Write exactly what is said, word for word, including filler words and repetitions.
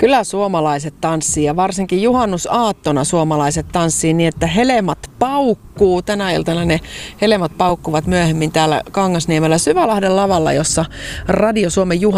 Kyllä suomalaiset tanssii ja varsinkin juhannusaattona suomalaiset tanssii niin, että helemat paukkuu. Tänä iltana ne helemat paukkuvat myöhemmin täällä Kangasniemellä Syvälahden lavalla, jossa Radio Suomen juhannus